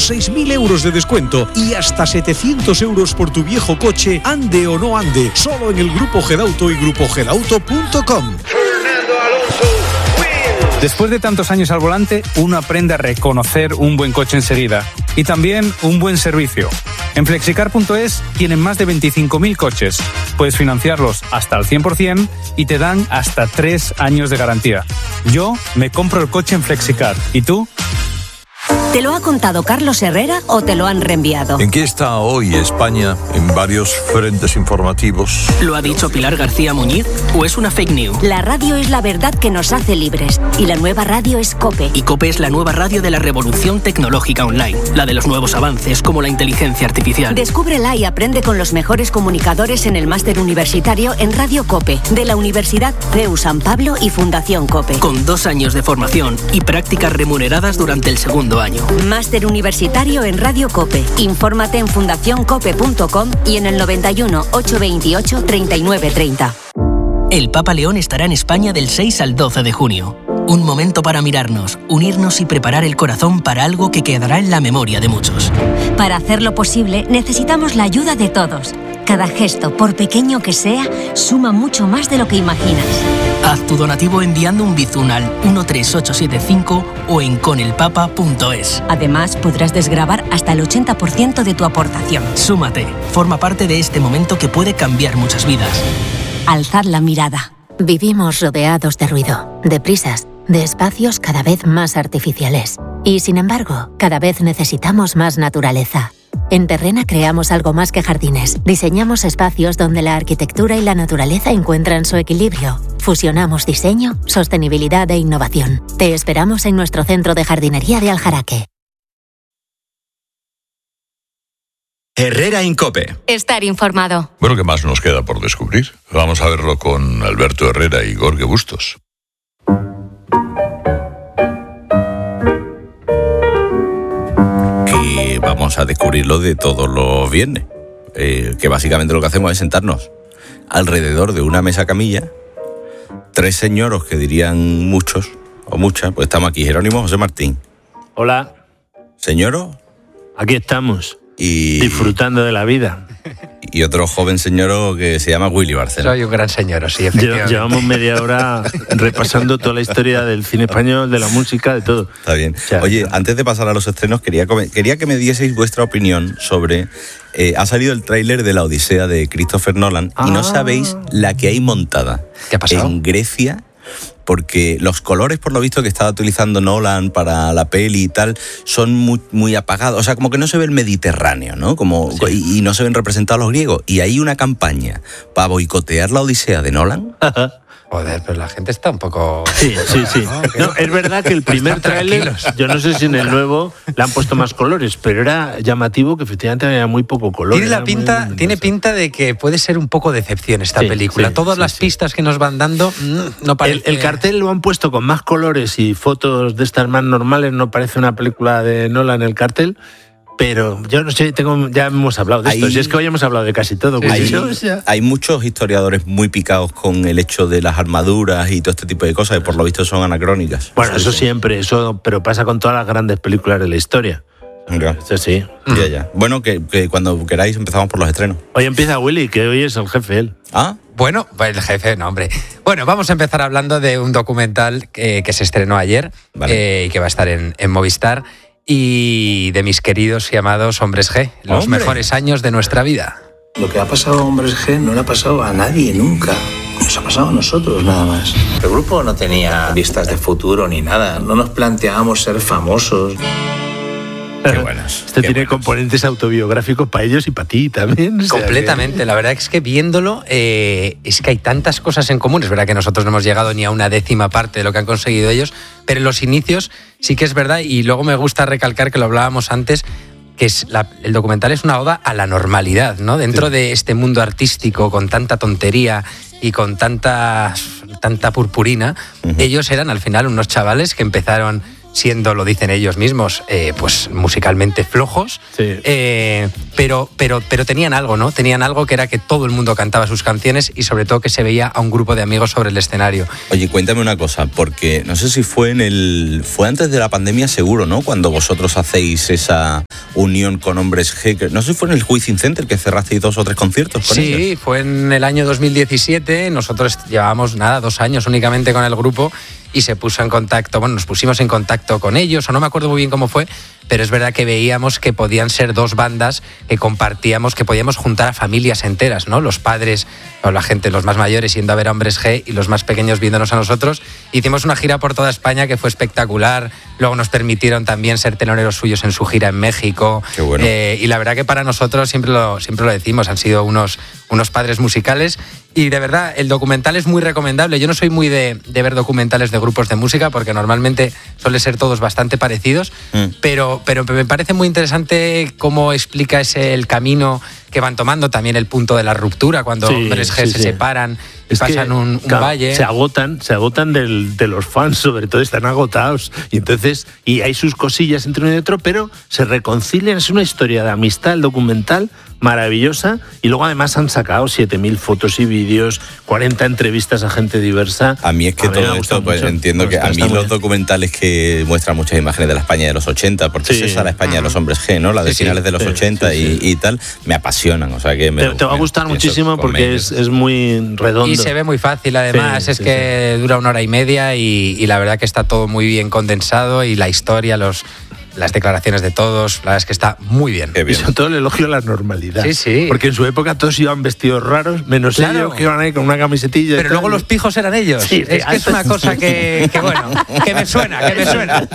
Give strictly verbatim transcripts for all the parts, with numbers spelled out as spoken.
seis mil euros de descuento y hasta setecientos euros por tu viejo coche, ande o no ande, solo en el Grupo Gedauto y grupo gedauto punto com. Después de tantos años al volante, uno aprende a reconocer un buen coche enseguida y también un buen servicio. En flexicar punto es tienen más de veinticinco mil coches. Puedes financiarlos hasta al cien por ciento y te dan hasta tres años de garantía. Yo me compro el coche en Flexicar. ¿Y tú? ¿Te lo ha contado Carlos Herrera o te lo han reenviado? ¿En qué está hoy España en varios frentes informativos? ¿Lo ha dicho Pilar García Muñiz o es una fake news? La radio es la verdad que nos hace libres y la nueva radio es COPE. Y COPE es la nueva radio de la revolución tecnológica online, la de los nuevos avances como la inteligencia artificial. Descúbrela y aprende con los mejores comunicadores en el máster universitario en Radio COPE de la Universidad C E U San Pablo y Fundación COPE. Con dos años de formación y prácticas remuneradas durante el segundo año. Máster universitario en Radio COPE. Infórmate en fundación cope punto com y en el noventa y uno, ochocientos veintiocho, treinta y nueve treinta. El Papa León estará en España del seis al doce de junio. Un momento para mirarnos, unirnos y preparar el corazón para algo que quedará en la memoria de muchos. Para hacerlo posible, necesitamos la ayuda de todos. Cada gesto, por pequeño que sea, suma mucho más de lo que imaginas. Haz tu donativo enviando un bizum al uno tres ocho siete cinco o en conelpapa punto es. Además, podrás desgravar hasta el ochenta por ciento de tu aportación. Súmate, forma parte de este momento que puede cambiar muchas vidas. Alzad la mirada. Vivimos rodeados de ruido, de prisas, de espacios cada vez más artificiales. Y sin embargo, cada vez necesitamos más naturaleza. En Terrena creamos algo más que jardines. Diseñamos espacios donde la arquitectura y la naturaleza encuentran su equilibrio. Fusionamos diseño, sostenibilidad e innovación. Te esperamos en nuestro centro de jardinería de Aljaraque. Herrera en COPE. Estar informado. Bueno, ¿qué más nos queda por descubrir? Vamos a verlo con Alberto Herrera y Jorge Bustos. Y vamos a descubrirlo de todos los viernes. Eh, que básicamente lo que hacemos es sentarnos alrededor de una mesa camilla. Tres señoros que dirían muchos o muchas, pues estamos aquí. Jerónimo, José Martín. Hola. Señoro. Aquí estamos. Y... disfrutando de la vida. Y otro joven señor que se llama Willy Barceló. Soy un gran señor, sí, efectivamente. Llevamos media hora repasando toda la historia del cine español, de la música, de todo. Está bien. O sea, Oye, antes de pasar a los estrenos, quería, quería que me dieseis vuestra opinión sobre... Eh, ha salido el tráiler de La Odisea de Christopher Nolan ah. y no sabéis la que hay montada. ¿Qué ha pasado? En Grecia... porque los colores, por lo visto, que estaba utilizando Nolan para la peli y tal, son muy, muy apagados. O sea, como que no se ve el Mediterráneo, ¿no? Como, sí. y, y no se ven representados los griegos. Y hay una campaña para boicotear la Odisea de Nolan. Joder, pero la gente está un poco... Sí, sí, sí. No, es verdad que el primer tráiler, yo no sé si en el nuevo le han puesto más colores, pero era llamativo que efectivamente había muy poco color. Tiene la pinta, tiene pinta de que puede ser un poco decepción esta sí, película. Sí, Todas sí, las sí. pistas que nos van dando no parece... El, el cartel lo han puesto con más colores y fotos de estas más normales, no parece una película de Nolan el cartel. Pero yo no sé, tengo, ya hemos hablado de hay, esto. Si es que hoy hemos hablado de casi todo. Hay, yo, o sea. hay muchos historiadores muy picados con el hecho de las armaduras y todo este tipo de cosas, que por lo visto son anacrónicas. Bueno, eso siempre, eso, pero pasa con todas las grandes películas de la historia. Okay. Eso sí. Ya, ya. Bueno, que, que cuando queráis empezamos por los estrenos. Hoy empieza Willy, que hoy es el jefe él. ¿Ah? Bueno, el jefe, no, hombre. Bueno, vamos a empezar hablando de un documental que, que se estrenó ayer vale. eh, y que va a estar en, en Movistar. Y de mis queridos y amados Hombres G, los ¡Hombre! Mejores años de nuestra vida. Lo que ha pasado a Hombres G no le ha pasado a nadie nunca. Nos ha pasado a nosotros nada más. El grupo no tenía vistas de futuro ni nada. No nos planteábamos ser famosos. Qué buenas. Este qué tiene buenas. componentes autobiográficos para ellos y para ti también. O sea, completamente. Que... La verdad es que viéndolo, eh, es que hay tantas cosas en común. Es verdad que nosotros no hemos llegado ni a una décima parte de lo que han conseguido ellos, pero en los inicios sí que es verdad. Y luego me gusta recalcar que lo hablábamos antes, que es la, el documental es una oda a la normalidad, ¿no? Dentro sí. de este mundo artístico con tanta tontería y con tanta, tanta purpurina, uh-huh. ellos eran al final unos chavales que empezaron siendo, lo dicen ellos mismos, eh, pues musicalmente flojos, sí. eh, pero, pero, pero tenían algo, ¿no? Tenían algo que era que todo el mundo cantaba sus canciones y sobre todo que se veía a un grupo de amigos sobre el escenario. Oye, cuéntame una cosa, porque no sé si fue en el fue antes de la pandemia seguro, ¿no? Cuando vosotros hacéis esa unión con Hombres G. No sé si fue en el Within Center que cerrasteis dos o tres conciertos con Sí, ellos. fue en el año dos mil diecisiete. Nosotros llevábamos, nada, dos años únicamente con el grupo y se puso en contacto, bueno, nos pusimos en contacto con ellos, o no me acuerdo muy bien cómo fue, pero es verdad que veíamos que podían ser dos bandas que compartíamos, que podíamos juntar a familias enteras, ¿no? Los padres o la gente, los más mayores yendo a ver a Hombres G y los más pequeños viéndonos a nosotros. Hicimos una gira por toda España que fue espectacular. Luego nos permitieron también ser teloneros suyos en su gira en México. Qué bueno. Eh, y la verdad que para nosotros, siempre lo, siempre lo decimos, han sido unos, unos padres musicales. Y de verdad, el documental es muy recomendable. Yo no soy muy de, de ver documentales de grupos de música porque normalmente suelen ser todos bastante parecidos, mm. pero, pero me parece muy interesante cómo explica ese el camino que van tomando, también el punto de la ruptura, cuando sí, Hombres G sí, se sí. separan y es pasan que, un, un claro, valle. Se agotan, se agotan del, de los fans, sobre todo están agotados. Y entonces, y hay sus cosillas entre uno y otro, pero se reconcilian. Es una historia de amistad, el documental, maravillosa. Y luego además han sacado siete mil fotos y vídeos, cuarenta entrevistas a gente diversa. A mí es que a todo esto, pues mucho. entiendo no, que a mí los bien. documentales que muestran muchas imágenes de la España de los ochenta, porque sí. es esa la España de los Hombres G, ¿no? La de sí, finales sí. de los sí, ochenta sí, sí. Y, y tal, me apasionan. O sea que me, te, te va a gustar me, muchísimo porque es, es muy redondo. Y se ve muy fácil, además, sí, es sí, que sí. dura una hora y media y, y la verdad que está todo muy bien condensado y la historia, los... las declaraciones de todos, la verdad es que está muy bien. bien. Y sobre todo el elogio a la normalidad. Sí, sí. Porque en su época todos iban vestidos raros, menos claro. ellos que iban ahí con una camisetilla. Pero luego los pijos eran ellos. Sí, es que es una cosa que, que, bueno, que me suena, que me suena.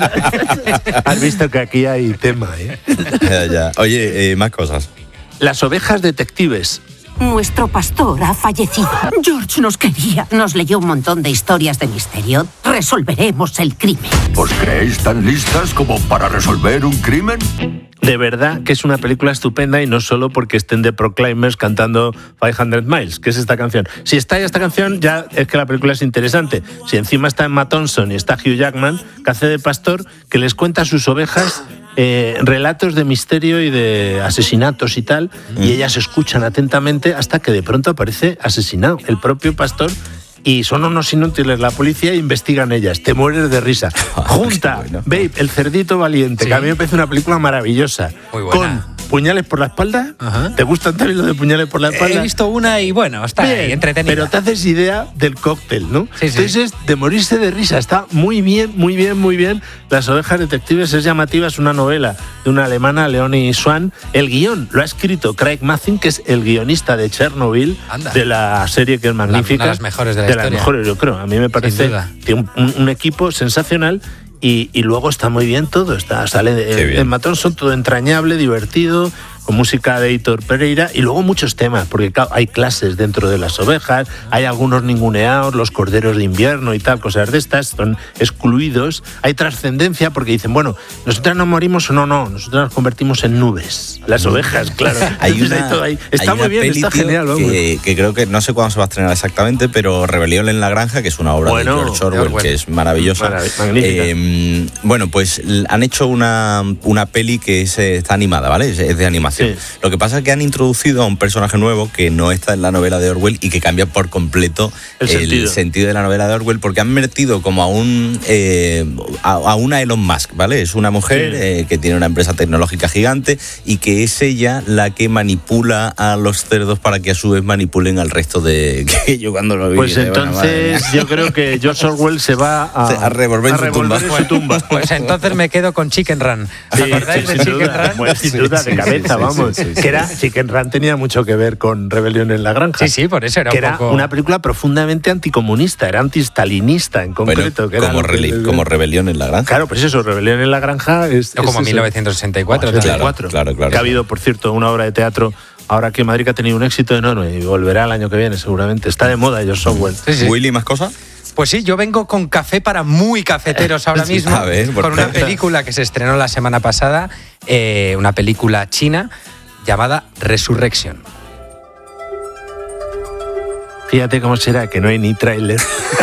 Has visto que aquí hay tema, ¿eh? Ya, ya. Oye, eh, más cosas. Las ovejas detectives. Nuestro pastor ha fallecido. George nos quería. Nos leyó un montón de historias de misterio. Resolveremos el crimen. ¿Os creéis tan listas como para resolver un crimen? De verdad que es una película estupenda y no solo porque estén The Proclaimers cantando quinientos Miles, que es esta canción. Si está ahí esta canción, ya es que la película es interesante. Si encima está Emma Thompson y está Hugh Jackman, que hace de pastor, que les cuenta a sus ovejas eh, relatos de misterio y de asesinatos y tal, mm. y ellas escuchan atentamente hasta que de pronto aparece asesinado el propio pastor. Y son unos inútiles la policía e investigan ellas. Te mueres de risa. Junta, bueno. Babe, el cerdito valiente, sí. que a mí me parece una película maravillosa. Muy buena. Con puñales por la espalda. Ajá. ¿Te gustan también los de puñales por la espalda? He visto una y bueno, está bien, ahí, entretenida. Pero te haces idea del cóctel, ¿no? Sí, sí. Entonces, de morirse de risa. Está muy bien, muy bien, muy bien. Las ovejas detectives es llamativa, es una novela de una alemana, Leonie Swan. El guión lo ha escrito Craig Mazin, que es el guionista de Chernobyl, Anda. de la serie que es magnífica. Una de las mejores de la de historia. De las mejores, yo creo. A mí me parece que un, un, un equipo sensacional. Y, y luego está muy bien todo. Está, sale en Matón, son todo entrañable, divertido, con música de Heitor Pereira y luego muchos temas, porque claro, hay clases dentro de las ovejas, hay algunos ninguneados, los corderos de invierno y tal, cosas de estas, son excluidos. Hay trascendencia porque dicen, bueno, nosotras nos morimos o no, no, nosotras nos convertimos en nubes. Las ovejas, claro. Hay una, todo ahí. Está hay muy bien, peli, está tío, genial. Que, que creo que, no sé cuándo se va a estrenar exactamente, pero Rebelión en la Granja, que es una obra bueno, de George Orwell, bueno. que es maravillosa. Marav- magnífica. Eh, bueno, pues han hecho una, una peli que es, está animada, ¿vale? Es, es de animación. Sí. Lo que pasa es que han introducido a un personaje nuevo que no está en la novela de Orwell y que cambia por completo el, el sentido. sentido de la novela de Orwell, porque han metido como a un eh, a, a una Elon Musk, ¿vale? Es una mujer sí. eh, que tiene una empresa tecnológica gigante y que es ella la que manipula a los cerdos para que a su vez manipulen al resto de... que yo cuando lo vi... Pues entonces yo creo que George Orwell se va a, a revolver, a su, revolver tumba. su tumba. Pues entonces me quedo con Chicken Run. ¿Os sí, acordáis sí, de sin Chicken duda, Run? pues, sin sí, duda, sí, de cabeza, sí, vamos. Sí, sí, sí, que era, Chicken Run tenía mucho que ver con Rebelión en la Granja. Sí, sí, por eso era que un era poco... una película profundamente anticomunista, era antistalinista en concreto. Bueno, que era como, que, rele- como Rebelión en la Granja. Claro, pues eso, Rebelión en la Granja es... No, como es mil novecientos sesenta y cuatro. Oh, sesenta y cuatro. Claro, claro, claro. Que ha habido, por cierto, una obra de teatro ahora que Madrid ha tenido un éxito enorme y volverá el año que viene seguramente. Está de moda George Orwell. Sí, sí. Willy, ¿más cosas? Pues sí, yo vengo con café para muy cafeteros ahora mismo, a ver, con una película que se estrenó la semana pasada, eh, una película china llamada Resurrección. Fíjate cómo será, que no hay ni tráiler.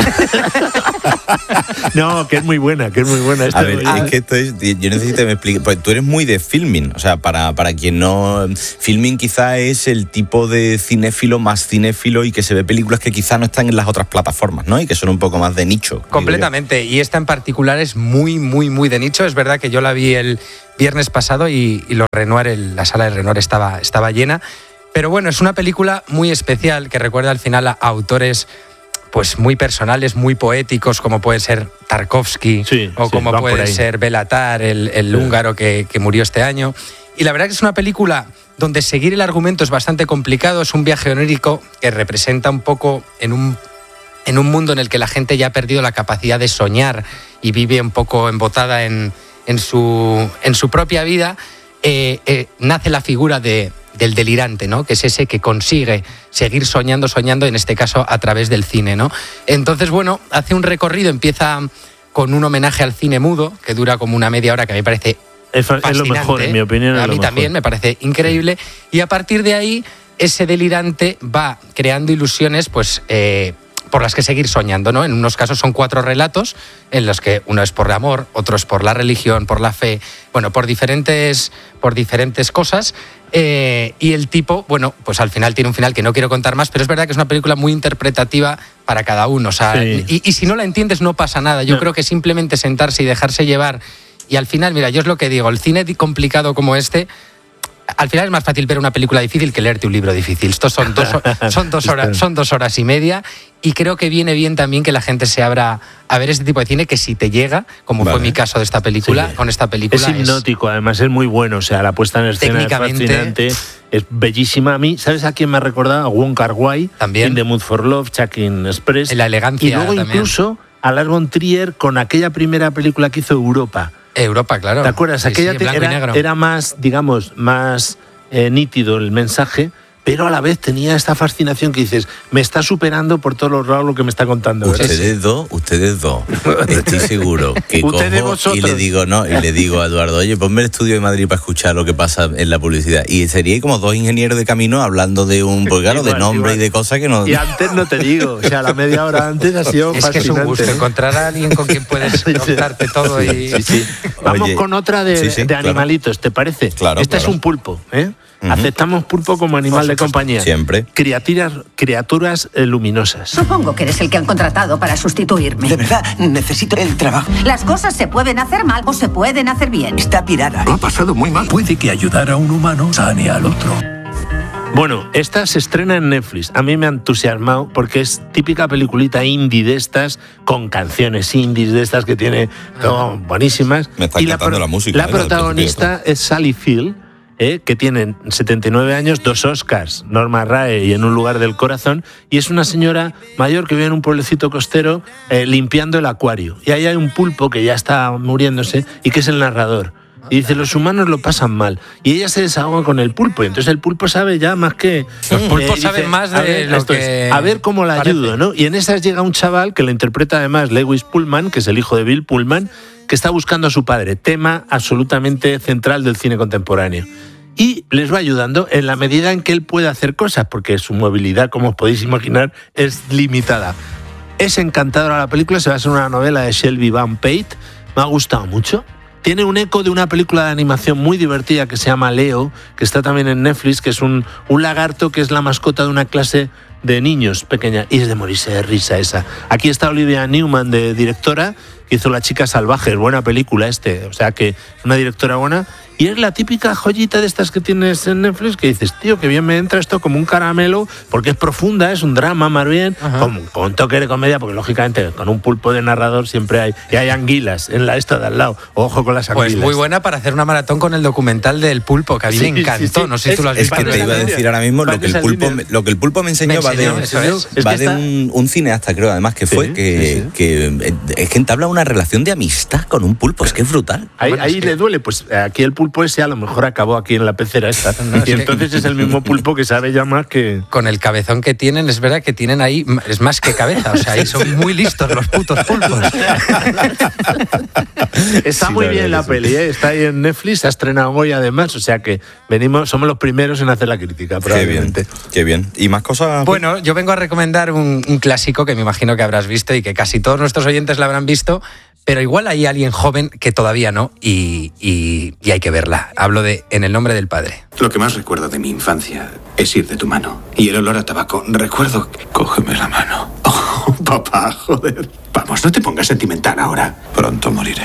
No, que es muy buena, que es muy buena. A ver, es que esto es, yo necesito que me explique, pues tú eres muy de filming, o sea, para, para quien no, filming quizá es el tipo de cinéfilo más cinéfilo y que se ve películas que quizá no están en las otras plataformas, ¿no? Y que son un poco más de nicho. Completamente, y esta en particular es muy, muy, muy de nicho. Es verdad que yo la vi el viernes pasado y, y los Renoir, el, la sala de Renoir estaba, estaba llena, pero bueno, es una película muy especial que recuerda al final a autores pues muy personales, muy poéticos, como puede ser Tarkovsky, sí, o sí, como puede ser Béla Tarr, el, el sí. húngaro que, que murió este año. Y la verdad que es una película donde seguir el argumento es bastante complicado. Es un viaje onírico que representa un poco en un, en un mundo en el que la gente ya ha perdido la capacidad de soñar y vive un poco embotada en, en, su, en su propia vida. Eh, eh, nace la figura de... del delirante, ¿no? Que es ese que consigue seguir soñando, soñando, en este caso a través del cine, ¿no? Entonces, bueno, hace un recorrido, empieza con un homenaje al cine mudo, que dura como una media hora, que a mí me parece es, fascinante. Es lo mejor, en mi opinión. A es mí lo también mejor. Me parece increíble. Y a partir de ahí, ese delirante va creando ilusiones, pues... Eh, por las que seguir soñando, ¿no? En unos casos son cuatro relatos, en los que uno es por el amor, otro es por la religión, por la fe, bueno, por diferentes, por diferentes cosas. Eh, y el tipo, bueno, pues al final tiene un final que no quiero contar más, pero es verdad que es una película muy interpretativa para cada uno. O sea, sí. y, y si no la entiendes no pasa nada. Yo no. creo que simplemente sentarse y dejarse llevar. Y al final, mira, yo es lo que digo, el cine complicado como este... Al final es más fácil ver una película difícil que leerte un libro difícil. Estos son dos, son dos horas, son dos horas y media, y creo que viene bien también que la gente se abra a ver este tipo de cine, que si te llega, como vale. fue mi caso de esta película, sí. con esta película. Es hipnótico, es, además es muy bueno, o sea, la puesta en escena es fascinante, es bellísima. A mí, ¿sabes a quién me ha recordado? A Wong Kar-wai, también. In the Mood for Love, Chungking Express. En la elegancia y luego también. Incluso a Lars von Trier con aquella primera película que hizo Europa. Europa, claro. ¿Te acuerdas? Sí, aquella sí, era, era más, digamos, más... Eh, nítido el mensaje, pero a la vez tenía esta fascinación que dices, me está superando por todos los lados lo que me está contando. ¿verdad? Ustedes dos, ustedes dos, estoy seguro que cojo y le digo, no, y le digo a Eduardo, oye, ponme el estudio de Madrid para escuchar lo que pasa en la publicidad. Y sería como dos ingenieros de camino hablando de un, pues claro, igual, de nombre igual. y de cosas que no... Y antes no te digo, o sea, la media hora antes ha sido es fascinante. Es que es un gusto encontrar a alguien con quien puedes contarte todo y... Sí, sí. Vamos Oye, con otra de, sí, sí, de claro. animalitos, ¿te parece? Claro, Esta claro. es un pulpo, ¿eh? Uh-huh. Aceptamos pulpo como animal de compañía. Siempre. Criaturas, criaturas eh, luminosas. Supongo que eres el que han contratado para sustituirme. De verdad, necesito el trabajo. Las cosas se pueden hacer mal o se pueden hacer bien. Está pirada. Lo ha pasado muy mal. Puede que ayudar a un humano sane al otro. Bueno, esta se estrena en Netflix. A mí me ha entusiasmado porque es típica peliculita indie de estas, con canciones indies de estas que tiene oh, buenísimas. Me está y encantando la, la música. La ¿eh? protagonista es Sally Field, eh, que tiene setenta y nueve años, dos Oscars, Norma Rae y En un lugar del corazón, y es una señora mayor que vive en un pueblecito costero eh, limpiando el acuario. Y ahí hay un pulpo que ya está muriéndose y que es el narrador. Y dice, los humanos lo pasan mal. Y ella se desahoga con el pulpo. Y entonces el pulpo sabe ya más que... Los pulpos eh, saben dice, más de ver, lo que... Es, a ver cómo la parece. ayudo, ¿no? Y en esas llega un chaval que lo interpreta además Lewis Pullman, que es el hijo de Bill Pullman, que está buscando a su padre. Tema absolutamente central del cine contemporáneo. Y les va ayudando en la medida en que él puede hacer cosas, porque su movilidad, como os podéis imaginar, es limitada. Es encantadora la película, se basa en una novela de Shelby Van Pate. Me ha gustado mucho. Tiene un eco de una película de animación muy divertida que se llama Leo, que está también en Netflix, que es un, un lagarto que es la mascota de una clase de niños pequeña. Y es de morirse de risa esa. Aquí está Olivia Newman, de directora, que hizo La chica salvaje, buena película este. O sea que es una directora buena. Y es la típica joyita de estas que tienes en Netflix que dices, tío, que bien me entra esto como un caramelo, porque es profunda, es un drama más bien, con, con un toque de comedia, porque lógicamente con un pulpo de narrador siempre hay, y hay anguilas en la esta de al lado. Ojo con las anguilas. Pues muy buena para hacer una maratón con el documental del pulpo, que a mí sí, me encantó. Sí, sí. No sé si tú lo has visto. Es que te iba a decir ahora mismo, lo que, el pulpo, lo que el pulpo me enseñó, me enseñó va de, es. va de un, un cineasta, creo, además, que fue, sí, que, sí, sí. que es que entabla una relación de amistad con un pulpo, es que es brutal. Ahí, bueno, ahí es le que... duele, pues aquí el pulpo pulpo ese a lo mejor acabó aquí en la pecera esta. No, y es entonces que... es el mismo pulpo que sabe ya más que... Con el cabezón que tienen, es verdad que tienen ahí, es más que cabeza, o sea, ahí son muy listos los putos pulpos. Está Sí, muy la bien verdad la que peli, ¿eh? Está ahí en Netflix, se ha estrenado hoy además, o sea que venimos, somos los primeros en hacer la crítica, Qué bien, probablemente. qué bien. ¿Y más cosas? Bueno, yo vengo a recomendar un, un clásico que me imagino que habrás visto y que casi todos nuestros oyentes la habrán visto, pero igual hay alguien joven que todavía no y, y, y hay que verla. Hablo de En el nombre del padre. Lo que más recuerdo de mi infancia es ir de tu mano y el olor a tabaco. Recuerdo que... Cógeme la mano. Oh, papá, joder. Vamos, no te pongas sentimental ahora. Pronto moriré.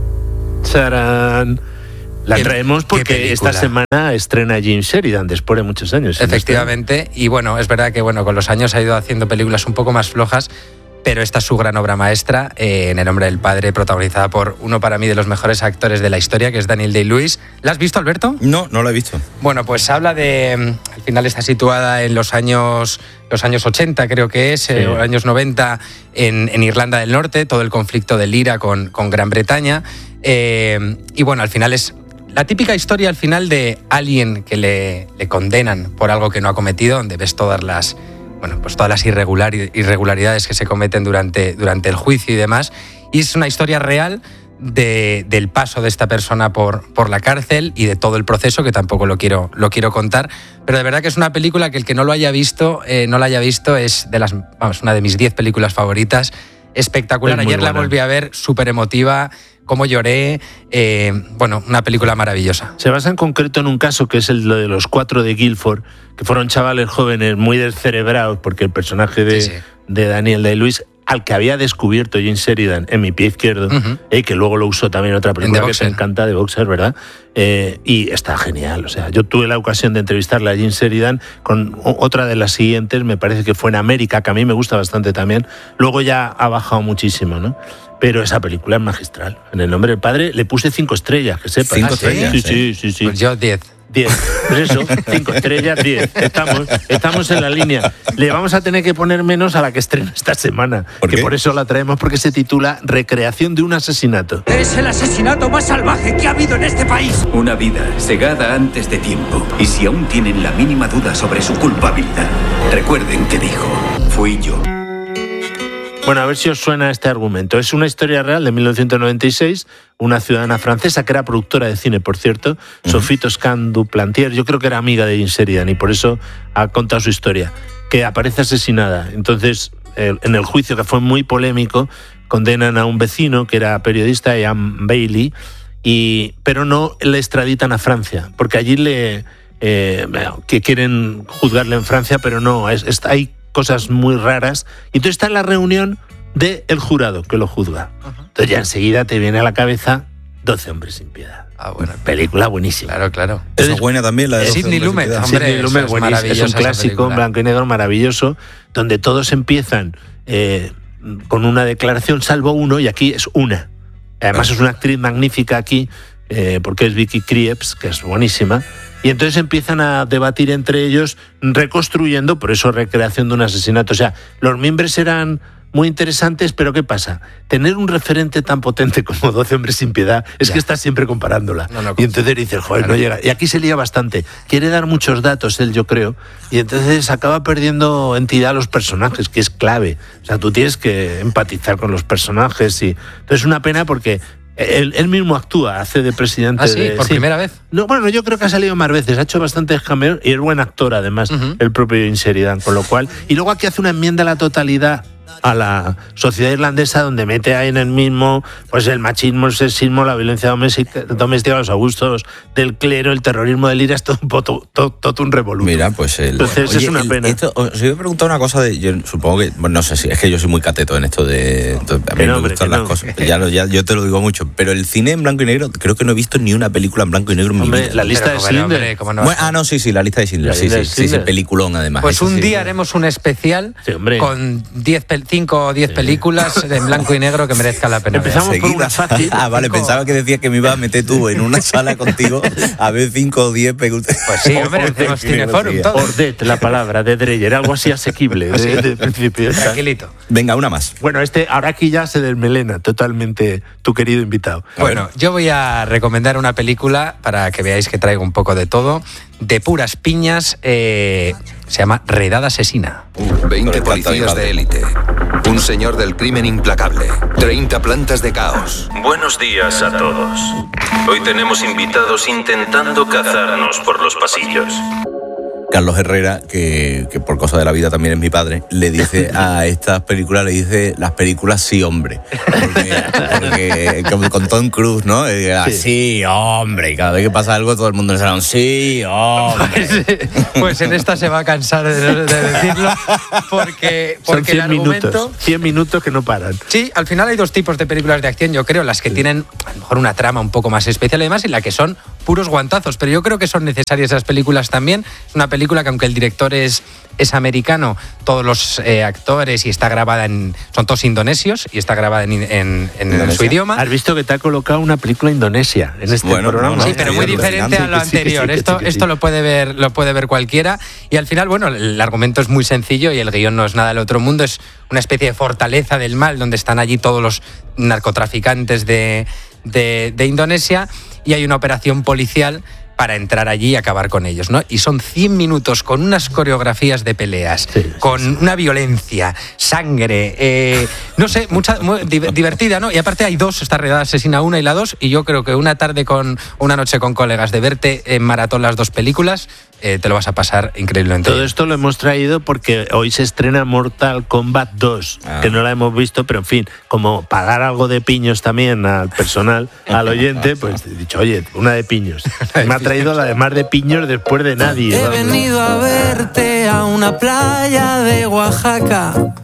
¡Charán! La Qué- traemos qué porque película. esta semana estrena Jim Sheridan después de muchos años. Efectivamente, y bueno, es verdad que bueno, con los años ha ido haciendo películas un poco más flojas, pero esta es su gran obra maestra, eh, En el nombre del padre, protagonizada por uno para mí de los mejores actores de la historia, que es Daniel Day-Lewis. ¿La has visto, Alberto? No, no la he visto. Bueno, pues habla de... Al final está situada en los años, los años ochenta, creo que es, Sí. eh, o años noventa, en, en Irlanda del Norte, todo el conflicto del IRA con, con Gran Bretaña. Eh, y bueno, al final es la típica historia al final de alguien que le, le condenan por algo que no ha cometido, donde ves todas las... Bueno, pues todas las irregulari- irregularidades que se cometen durante, durante el juicio y demás. Y es una historia real de, del paso de esta persona por, por la cárcel y de todo el proceso, que tampoco lo quiero, lo quiero contar. Pero de verdad que es una película que el que no lo haya visto, eh, no la haya visto, es de las, vamos, una de mis diez películas favoritas. Espectacular. Es muy Ayer la buena. volví a ver, súper emotiva, cómo lloré. Eh, bueno, una película maravillosa. Se basa en concreto en un caso que es el de los cuatro de Guilford, que fueron chavales jóvenes muy descerebrados, porque el personaje de, Sí, sí. de Daniel Day-Lewis, al que había descubierto Jim Sheridan en Mi pie izquierdo, Ujú. eh, que luego lo usó también en otra película The que te Boxer. encanta, de Boxer, ¿verdad? Eh, y está genial. O sea, yo tuve la ocasión de entrevistarle a Jim Sheridan con o- otra de las siguientes, me parece que fue en América, que a mí me gusta bastante también. Luego ya ha bajado muchísimo, ¿no? Pero esa película es magistral. En el nombre del padre le puse cinco estrellas, que sepas. Cinco ¿Ah, sí? estrellas, Sí, ¿eh? sí, sí, sí. Pues yo diez. Diez. Pues eso, cinco estrellas, diez. Estamos, estamos en la línea. Le vamos a tener que poner menos a la que estrena esta semana. ¿Por que qué? por eso la traemos, porque se titula Recreación de un asesinato. Es el asesinato más salvaje que ha habido en este país. Una vida cegada antes de tiempo. Y si aún tienen la mínima duda sobre su culpabilidad, recuerden que dijo, fui yo. Bueno, a ver si os suena este argumento. Es una historia real de mil novecientos noventa y seis, una ciudadana francesa que era productora de cine, por cierto, uh-huh. Sophie Toscan du Plantier, yo creo que era amiga de Jim Sheridan y por eso ha contado su historia, que aparece asesinada. Entonces, el, en el juicio, que fue muy polémico, condenan a un vecino que era periodista, Ian Bailey, y, pero no le extraditan a Francia, porque allí le eh, que quieren juzgarle en Francia, pero no, es, es, hay cosas muy raras. Y entonces está en la reunión del jurado que lo juzga. Uh-huh. Entonces ya enseguida te viene a la cabeza doce hombres sin piedad. Ah, bueno. Película buenísima. Claro, claro. Esa es buena también, la de Sidney Lumet, hombre. Sidney Lumet, buenísimo. Es un clásico en blanco y negro maravilloso, donde todos empiezan eh, con una declaración, salvo uno, y aquí es una. Además es una actriz magnífica aquí, eh, porque es Vicky Krieps, que es buenísima. Y entonces empiezan a debatir entre ellos, reconstruyendo, por eso recreación de un asesinato. O sea, los miembros eran muy interesantes, pero ¿qué pasa? Tener un referente tan potente como doce hombres sin piedad es ya. que estás siempre comparándola. No, no, y entonces dices, joder, claro. no llega. Y aquí se lía bastante. Quiere dar muchos datos él, yo creo, y entonces acaba perdiendo entidad a los personajes, que es clave. O sea, tú tienes que empatizar con los personajes. Y entonces es una pena porque Él, él mismo actúa, hace de presidente. ¿Ah, sí? De, ¿Por sí. primera vez? No, bueno, yo creo que ha salido más veces, ha hecho bastantes cameos y es buen actor además, uh-huh. el propio Jim Sheridan, con lo cual... Y luego aquí hace una enmienda a la totalidad a la sociedad irlandesa, donde mete ahí en el mismo pues el machismo, el sexismo, la violencia doméstica, doméstica, los abusos del clero, el terrorismo del IRA, es todo un, poto, todo, todo un revoluto. Mira, pues el, entonces oye, es una el, pena. Esto, os iba a preguntar una cosa de, yo supongo que, bueno, no sé si es que yo soy muy cateto en esto de, de a mí no, me hombre, gustan las no. cosas, ya, ya yo te lo digo mucho, pero el cine en blanco y negro creo que no he visto ni una película en blanco y negro en hombre, mi vida. La lista de Schindler. No bueno, ah, no, sí, sí, la lista de Schindler, la sí, lista sí, de sí, Schindler. sí, peliculón además. Pues eso un sí. día haremos un especial sí, con diez películas cinco o diez películas en blanco y negro que merezcan la pena. Empezamos Seguida. por una fácil. Ah, vale, Cinco. pensaba que decías que me iba a meter tú en una sala contigo a ver cinco o diez películas. Pues sí, hombre, hacemos Cineforum todo. Ordet, la palabra de Dreyer, algo así asequible de, de principio. Tranquilito. Venga, una más. Bueno, este, ahora aquí ya se desmelena totalmente tu querido invitado. Bueno, yo voy a recomendar una película para que veáis que traigo un poco de todo, de puras piñas, eh, se llama Redada Asesina. veinte policías de élite, un señor del crimen implacable, treinta plantas de caos. Buenos días a todos. Hoy tenemos invitados intentando cazarnos por los pasillos. Carlos Herrera, que, que por cosa de la vida también es mi padre, le dice a estas películas, le dice las películas sí, hombre. Porque, porque con, con Tom Cruise, ¿no? Y diga, sí. sí, hombre. Y cada vez que pasa algo, todo el mundo le sale un sí, hombre. Pues, pues en esta se va a cansar de, de decirlo, porque, porque Son cien el argumento... minutos, cien minutos que no paran. Sí, al final hay dos tipos de películas de acción, yo creo, las que sí. tienen a lo mejor una trama un poco más especial y demás, y la que son puros guantazos, pero yo creo que son necesarias esas películas también. Es una película que aunque el director es, es americano, todos los eh, actores y está grabada en... son todos indonesios y está grabada en, en, en su idioma. Has visto que te ha colocado una película indonesia en este bueno, programa. No, no, sí, pero muy diferente a lo anterior. Esto, esto lo puede ver, lo puede ver cualquiera. Y al final, bueno, el argumento es muy sencillo y el guión no es nada del otro mundo. Es una especie de fortaleza del mal donde están allí todos los narcotraficantes de, de, de Indonesia y hay una operación policial para entrar allí y acabar con ellos, ¿no? Y son cien minutos con unas coreografías de peleas, sí, con sí, sí. una violencia, sangre, eh, no sé, mucha, muy divertida, ¿no? Y aparte hay dos, está Redada Asesina una y la dos, y yo creo que una tarde con, una noche con colegas de verte en maratón las dos películas, eh, te lo vas a pasar increíblemente. Todo esto lo hemos traído porque hoy se estrena Mortal Kombat dos, ah. que no la hemos visto, pero en fin, como pagar algo de piños también al personal, al oyente, pues he dicho, oye, una de piños. Me ha traído la de Mar de Piños después de nadie. He venido a verte a una playa de Oaxaca.